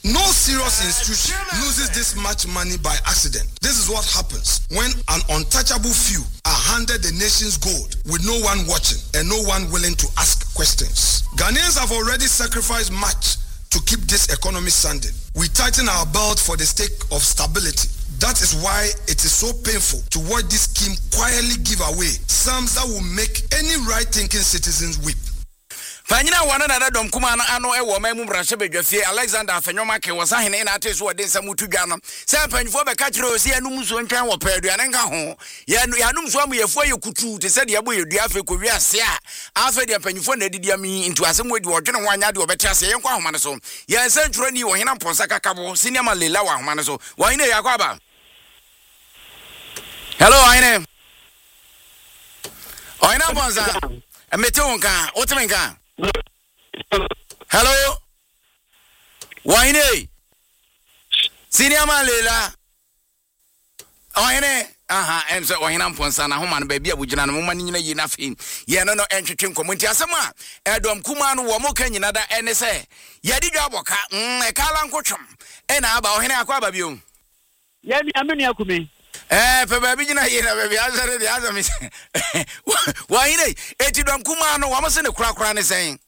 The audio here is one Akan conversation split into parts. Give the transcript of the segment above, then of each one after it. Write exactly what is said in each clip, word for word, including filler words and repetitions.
No serious institution loses this much money by accident. This is what happens when an untouchable few are handed the nation's gold with no one watching and no one willing to ask questions. Ghanaians have already sacrificed much to keep this economy standing. We tighten our belt for the sake of stability. That is why it is so painful to watch this scheme quietly give away sums that will make any right-thinking citizens weep. Fanyina wana na dom kuma na ano e wo mamu branche bedwafie Alexander Afenyoma ke wasahene na ateso wode nsamu tudwa se panfo be ka kire osi anum so ntwan wo padu ane nka ho ya yanum so am yefo yekutu te se de abo yedua afa ko wi ase a afa de panfo na didi ami into asem wodi wodwene ho anya de obete ase yenkwa homa ne so ya nsa nturo ni wo hena ponsa kakabo senior malela wa homa ne so wo hina yakwa ba. Hello hina o hina ponsa emete wonka otemenka. Hello. Wine. Senior Malela. Wine. Aha, em so wine am ponsa na homa no ba bia bugina no mama nyina yi na fin. Ye no no entwetwe nkomonti asema edom kuma no wo mo ka nyina da ene se. Ye di dwa boka, mm e kala nkotwom. E na aba ohene akwa ba biom. Ye mi amenu akumi. Eh, pe ba bigina yi na ba bia azare dia azami. Wine, eti dom kuma no wo mo se ne kura kura ne sen.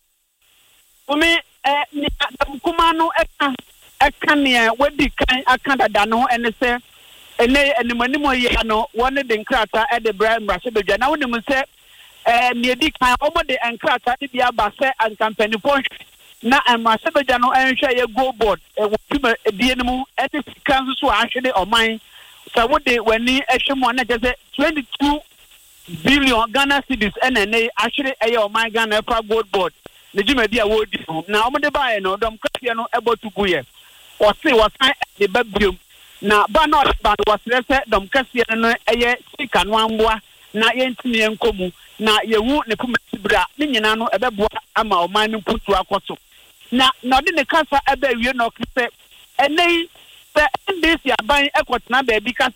Umi eh ni kuma no eka eka ne wedi kan aka dada no ene se ene enimanimu ye no woni de nkrata e de Brian Brashebedwa na woni mu se eh ne di kan omo de nkrata de bia ba se an company point na Brashebedwa no enhwe ye go board e wotuma die ne mu e de kan so ahwede oman so wodi wani ehwemo na je twenty-two billion Ghana cedis ene ne ahwede e ye oman Ghana pa gold board the Jimmy Dia would now on the buy no dom Christiano able to go here or say what the baby now but not but was less dom Christiano a year sick and one boy na yentini and komu na ye wound the kumibra minano a bebo ama or mine put to a coso now not in the casa a baby you know and they this year buying equat na baby because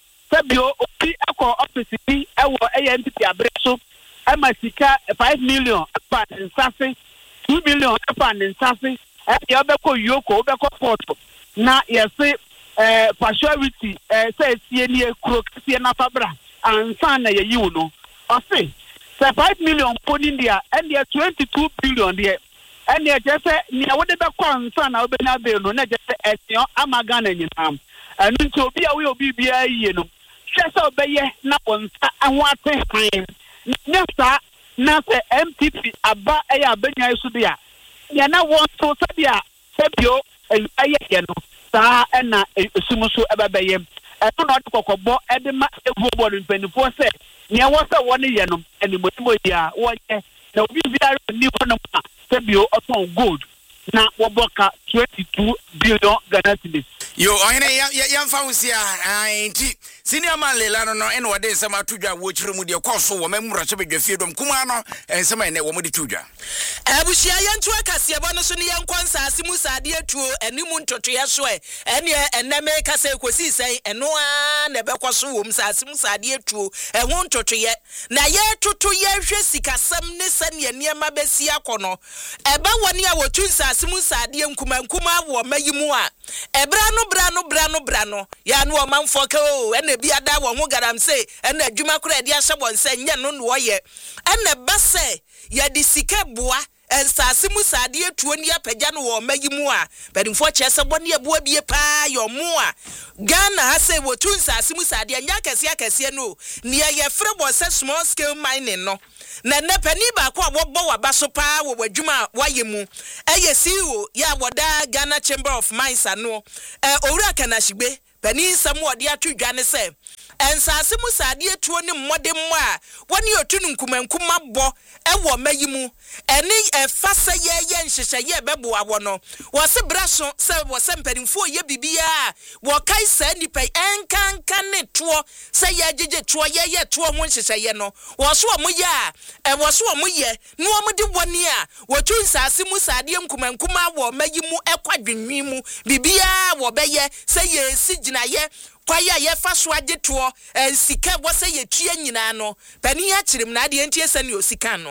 Fabio Eco office I will a entity a breso I must five million upon and sassy, two million upon and sassy, and the other co yoko, the photo. Now, yes, say, uh, partiality, uh, says, Siena Crook, Siena Fabra, and Sana, you know. Or say, five million put in there, and there twenty-two billion there. And there just say, near whatever concern, I'll be not there, no, just as your Amagan and your arm. And to be a will be a you know. Just obey, not one, and what time. Nessa na se M T P aba e ya benya isu dia ya na won to sabia sebio aye ye no sa e na esumu so ebebeye e no no kokobo e de ma evuobo npenifo se ne wo se won ye no enimodimo ya wo ye na obi biara ni wono ma sebio oton gold na wo boka twenty-two billion Ghana cedis. Yo oyene ya ya mfawusia anti senior Malela no no ene wode nsema tudwa wo chire mu de koso wo memura chebedwafie dom kuma no ensema ene wo mu de tudwa abushia yentu akase bo no so ne yenkwansa asimu sade atuo enimu ntotoye so e ene eneme kase ekosi sen eno a na bekoso wo msa asimu sade atuo ehun ntotoye na ye toto ye hwe sikasam ne sane niema besi akono eba woni a wotu nsa asimu sade nkuma nkuma wo mayimu a ebra no bra no bra no bra no ya no manfo ka o ene bia da wo ho garam se ene adwuma kura de ahye bon se nya no no ye ene bese ya di sika boa ensase mu sade atuo ni apagya no wo mayimu a bedimfo chese bone aboa bie pa yo mo a Ghana ha se wo tun sase mu sade anya kase akase no ne ye frɛ bo se small scale mining no na ne pani ba ko abobɔ waba so pa wo wadwuma wayemu eye C E O ya woda Ghana Chamber of Mines ano eh owura kanahigbe pani nsam wode atwodwa ne se ensase mu sade atuo ne mmode mmo a woni otunu nkumankuma bɔ ewo mayimu eni efasa ye ye nhyehyɛ ye bebo awo no wo se braso se wo se mpanimfo ye bibia wo kai sa nipa enkanka ne to se ye gege to ye ye to ho nhyehyɛ ye no wo so mo ye a e wo so mo ye no mo de woni a wo tu nsase mu sade nkumankuma wo mayimu ekwadwenwi mu bibia wo beye se ye sigina ye kwaya ye fa so agetoɔ ensika wo se ye tue nyina no pani ya kyerem na de entie sɛ ne osika no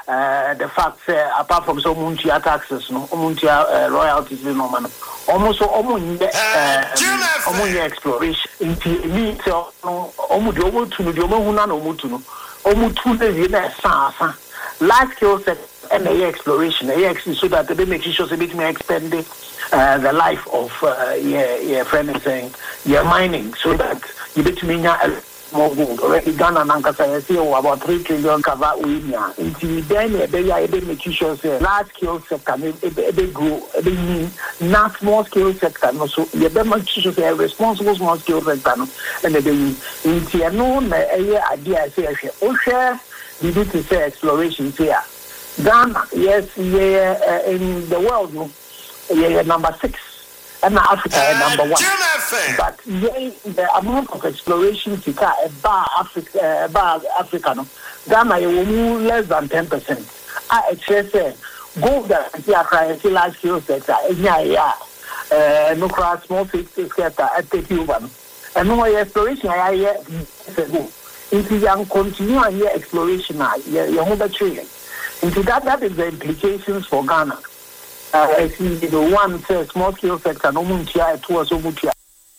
uh, the fact uh, apart from so munti taxes no munti uh, royalties no man almost almost uh, almost exploration into me so almost the over to the over huna no mutu no almost two days na sa large scale set and the exploration so that they make sure they may extend the, uh, the life of uh, yeah yeah friend is saying yeah mining so that you bet me more gold. Already Ghana and Ankasa see about three trillion cover we now. Until then, they are able to make sure say large scale sector they grow. They mean not small scale sector. No, so you better make sure say responsible small scale sector. No, and they mean until no na idea say oh share we need to say exploration here. Ghana, yes, yeah, in the world, no, yeah, number six. And Africa uh, number one. But yeah, the amount of exploration to about Africa, about Africa, no, Ghana will move less than ten percent. I say gold and see a large scale sector. Yeah, yeah. Uh, no cross small sector at the Cuban. And no exploration. I hear go. If you can continue and hear exploration, you you hold a trillion. Into that, that is the implications for Ghana. Uh, I see the one says small scale sector no muntia two so mutia.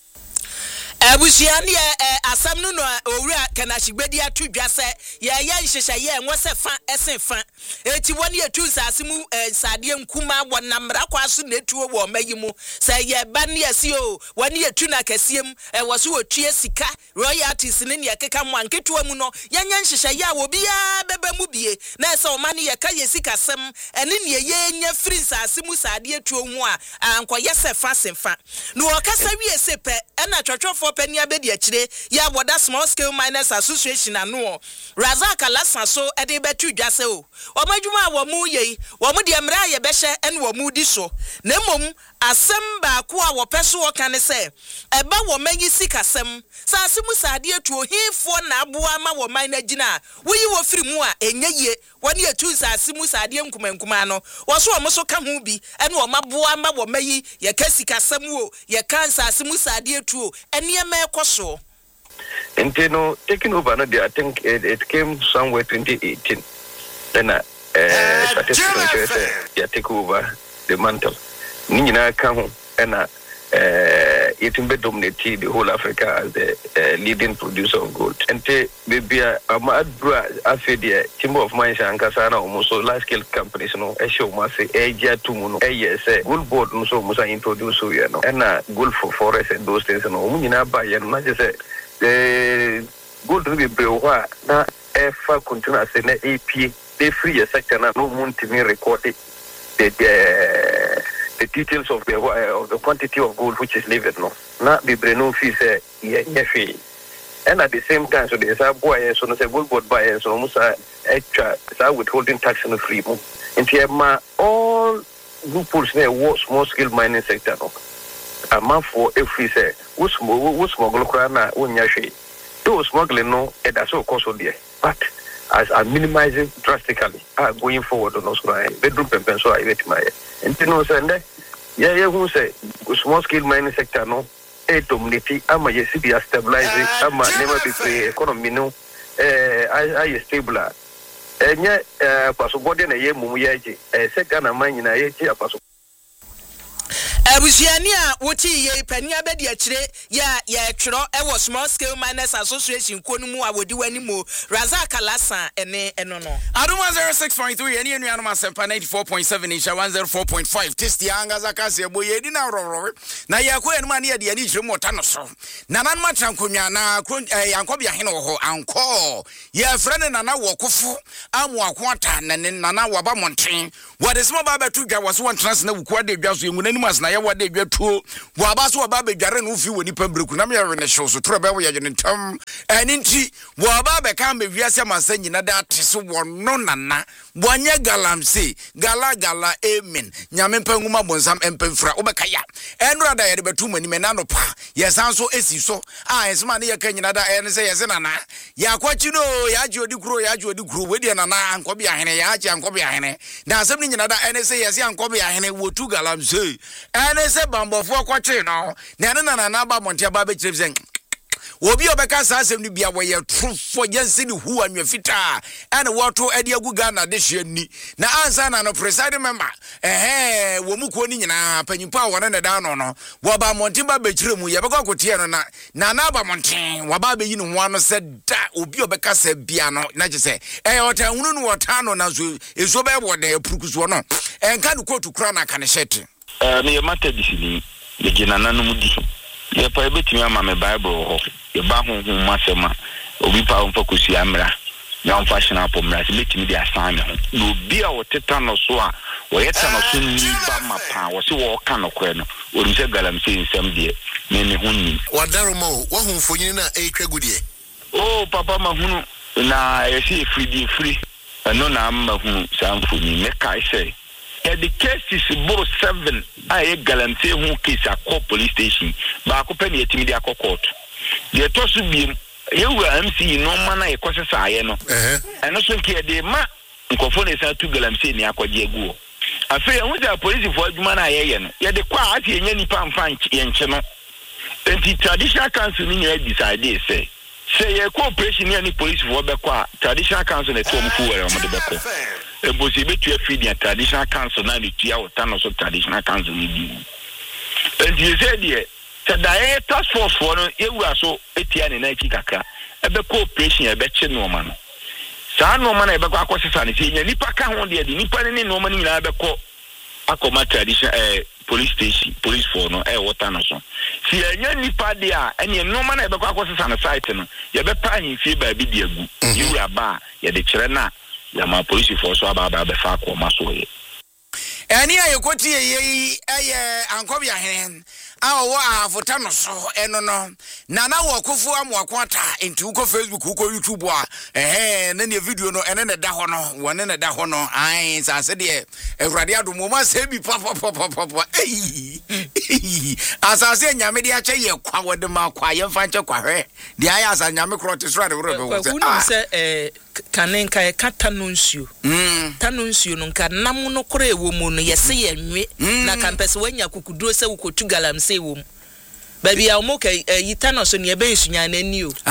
Abusiani asam no no owura kana shigbedi atudwa se ye ye nhyehyɛ ye nwo se fa esen fa eti woni etu nsase mu sade nkuma wonamra kwaso na etuo wo mayi mu se ye ba ne asi o woni etu na kasiem e wo so otue sika royalties ne ne keka mu anketua mu no ye nye nhyehyɛ ye a wo bia beba mu bie na se o ma ne ye ka ye sika sem ene ne ye nya free nsase mu sade etuo hu a ankoye se fa sen fa no o kasa wie se pe na twotwofo Penia bedi achire ya boda small scale miners association anu Razak Alasa so e de betu dwase o omadwuma a wo mu yei wo mu de mra ye behye ene wo mu di so na mom asem ba ko a wo peso wo kan se eba wo manyi sikasem sase mu sade etuo hifo na aboa ma wo man na gina wo yi wo firi mu a enye ye woni etu sase mu sade nkumankuma no wo so wo so ka ho bi ene wo maboa ma wo mayi ye ka sikasem wo ye kan sase mu sade etuo ene me koso Inteno taking over no I think it, it came somewhere twenty eighteen then uh, uh statistics yeah take over the mantle ni nyina ka ho and uh it will dominate the whole Africa as the uh, leading producer of gold. And baby, I'm a affair timber of mines and Casana almost large scale companies, no, a show must say, a year two mono, a yes, gold board, no, so must I introduce you know, and uh, gold for forest and those things, and Omina buy and not just say, gold to be brewa, na F continue as an A P, they free a sector, no moon to me recorded the the details of the uh, of the quantity of gold which is leaving no not be brenu fee say yeah fee and at the same time so there's a boy so no say gold board buy so almost extra so withholding tax no free mo into ma all loopholes near small scale mining sector no a man for every say wo small wo smuggle kra na wonya hwe those smuggling no e da so cost there but as are minimizing drastically are going forward on us right bedroom pempen so I bet my and you know say yeah yeah who say small scale mining sector no e dominate ama yes be stabilizing ama never be free economy no eh I stable enya eh kwaso body na ye mum ye ji eh se Ghana man nyina ye ji akwaso Abusiani a woti ye pania be de akire ya ya twero e wo small scale miners association ko no mu a wodi wani mo Razak Alasa ene eno no Aduma zero six point three ene enu anoma sempa ninety-four point seven isha one oh four point five testi anga zakase boye di na roro na yakọ enu ma na ye de ani hire mota no so na nan ma trankonwa na yankobia hene wo ho anko ye frene na na wokofo amu akwata na na na waba monten wode small baba tu dwa wo so trans na wuku ade dwa so emu nani mas na ye wode dwa tuo wo aba so baba dware no fi woni pabreku na me ye ne hyew so tro ba wo ye ne ntam ani nti wo aba be kan be wiase masanyi na da tese wo no nana boanye galamse gala gala amen nyame panguma bonsam empemfra obeka ya enura da ye de betu mani me na no pa ye san so esi so ah esma ne ye kan nyina da ene se ye se nana ya kwachi no ya ji odi kuro ya ji odi kuro we de nana ankobi ahene ya ji ankobi ahene na asem ni nyina da ene se ye se ankobi ahene wotu galamse ene se bambofo kwachi no na ne nana na ba monte ba be kirem obi obeka sa asem ni bia wo ye trufo yense ni hu anwa fita ana woto ade agu Ghana de hye ni na ansa na no presiding member eh wo mu ko ni nyina panyimpa wona ne da no no wo ba montimba be kire mu ye beka kotie no na na na ba montin wo ba be yi ni ho ano se da obi obeka sa bia no na je se eh otanhunu no wota no na so ezo be wo de purukuso no enka no kotu kra na kan shete eh me mata disini ye gina nanum di ye pa ebetimi ama me bible ho ye ba ho ho masema obi pa on fokusi amra na on fashion apom mra se betimi di asame ho no bi a woteta no so a wo yeta no so ni ba mapa wo se wo ka no kwe no o ru se galam se nsem de me me ho ni wadaromo wo ho mfonyin na e twa gudie oh papa ma hunu na ye se free di free no na ma hunu samfoni me kai say the case is boro seven I galamsey hu case akọ police station ba akọ pe na yetimi di akọ court de to so biem yewu M C no ma na yekosesa aye no eh eno so nke de ma nkofo na sa tu galamsey ni akọje agu afi hu da police fo adwuma na aye ye no ye de kwa ati enya nipa mfa ye nche no enti traditional council ni nya decide say say ye cooperation ni police fo be kwa traditional council na to mfu were mo de be ko ebosi betu afidi traditional council na ni tia wota no so traditional council ni bi and you said here today task force for no ewura so etia ne na ki kakra ebe cooperation ebe che no ma no sa no ma na ebe kwa akosesa ne tia nipa ka ho de nipa ne no ma ni na ebe ko akoma traditional eh police station police for no eh wota no so si enya nipa de a ene no ma na ebe kwa akosesa na site no ye be pa hin fie ba bi de agu ewura ba ye de kire na ya ma police force aba ba be fa ko maso ye eni ayekoti ye eye ankobia hen awo afota no so eno no na na wo kofu amwakwata into ko Facebook ko YouTube a eh na ne video no ene ne da ho no wone ne da ho no ai sase de ewrade adomo ma se bi papa papa papa eh asase nyame de ache ye kwa wode ma kwa ye fa nche kwa hwe de aya asa nyame krot so ade woro be wo se ah se eh kanenka e kata no nsuo mm tano nsuo no nka nam no kora ewo mu no yese ye nwe na kampese wanya kukuduro se wukotu galamse ewo mu baby a mo ka yitano so ne be nsunya na ni o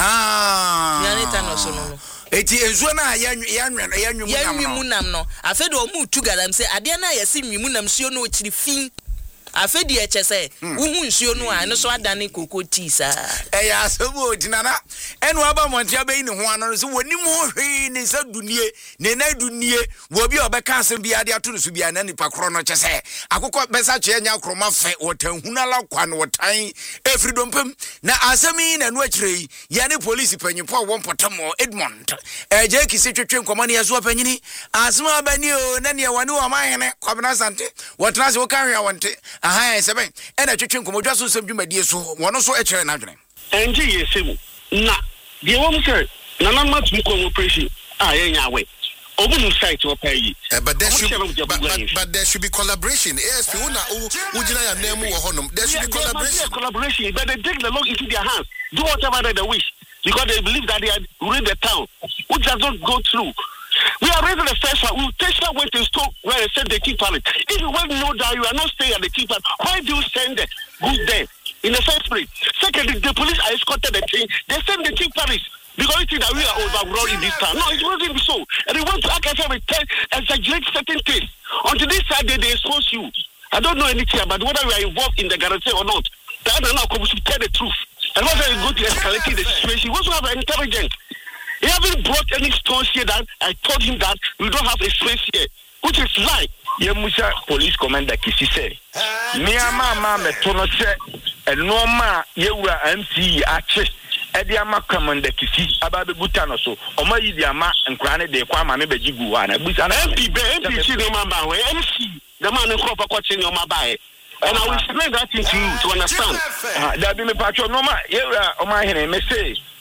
ah nya ne tano so no eti enzuo na ya ya nwe ya nwe mu nam ya nwe mu nam no afede o mu tu galamse ade na yese nwe mu nam nsuo no okiri fin afedi echese uhu nsuo no a no so adane koko tisa eh ya sebo dinana enu aba montia be ni ho ano so wonim ho hwe ni sa dunie ne na dunie wo bi obeka asem bia de ato so bia na nipa kro no chese akokọ besa che nya kroma fe wotanhunala kwa no wotan efridompem na asemi na no akirei ya ne police panyimpo wo mpotamo Edmond eh je kisi twetwe nkomane ya zo panyini asema abani o na ne wane wo mahene kwabena sante wotrase wo kan hwa wonte aha sebe ena twetwe nkomodwa so nsem dwumadie so wono so ekere na dwene enje yesemu na de wo mse na na mat mu cooperation ah yenya we obunu site wo pay but there should but, but, but there should be collaboration A S P una ujina ya nemu wo honom there should be collaboration collaboration but they take the law into their hands do whatever they wish because they believe that they are ruling the town which does not go through. We are raising the first one. We Tesla went to store where they said the king palace. If you want to know that you are not staying at the king palace, why do you send the goods there in the first place? Secondly, the police are escorted the king. They send the king palace because you think that we are overrun in this town. No, it wasn't so. And they want to act as if exaggerate certain things. Until this Saturday, they expose you. I don't know anything about whether we are involved in the guarantee or not. The other now comes to tell the truth. And once I go to escalating the situation, we also have an intelligent. He haven't brought any stones here that I told him that we don't have a space here, which is lie. Ye Musa police commander kisi say, me ama ma me tono say, and no ma ye wura M C ache, edi ama commander kisi ababe butano so, oma yi di ama nkrane de kwa ma me beji guwa na busa na M P be M P si no man ba we M C the man nko pa kwa chin no ma ba e. And I will explain that thing to you to understand. Ah, that be me patcho no ma ye wura oma hene me say